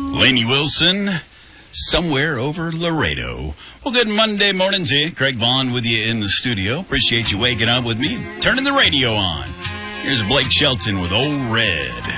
Lainey Wilson, somewhere over Laredo. Well, good Monday morning to you. Craig Vaughn with you in the studio. Appreciate you waking up with me, turning the radio on. Here's Blake Shelton with Old Red.